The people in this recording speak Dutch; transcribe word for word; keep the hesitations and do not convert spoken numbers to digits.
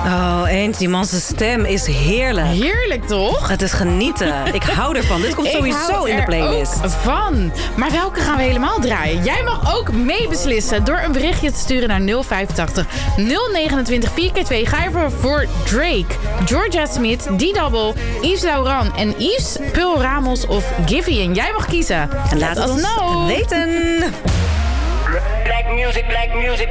Oh, eens, die man's stem is heerlijk. Heerlijk, toch? Het is genieten. Ik hou ervan. Dit komt Ik sowieso hou in de er playlist. ook van. Maar welke gaan we helemaal draaien? Jij mag ook meebeslissen door een berichtje te sturen naar nul vijfentachtig nul negenentwintig vier keer twee. Ga je voor, voor Drake, Georgia Smith, D-Double, Yves Laurent en Yves, Pearl Ramos of Giveon. Jij mag kiezen. En laat het ons know. weten. Black music, black music.